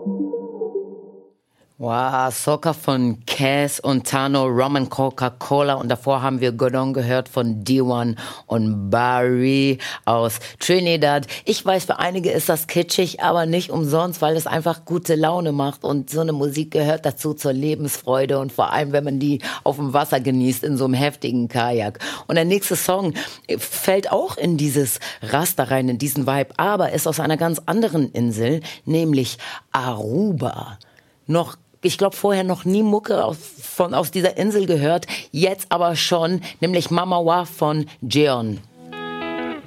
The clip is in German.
Wow, Soca von Cass und Tano, Rum and Coca-Cola und davor haben wir Godon gehört von D1 und Barry aus Trinidad. Ich weiß, für einige ist das kitschig, aber nicht umsonst, weil es einfach gute Laune macht und so eine Musik gehört dazu zur Lebensfreude und vor allem, wenn man die auf dem Wasser genießt, in so einem heftigen Kajak. Und der nächste Song fällt auch in dieses Raster rein, in diesen Vibe, aber ist aus einer ganz anderen Insel, nämlich Aruba. Ich glaube, vorher noch nie Mucke aus dieser Insel gehört, jetzt aber schon, nämlich Mama Wa von Jeon.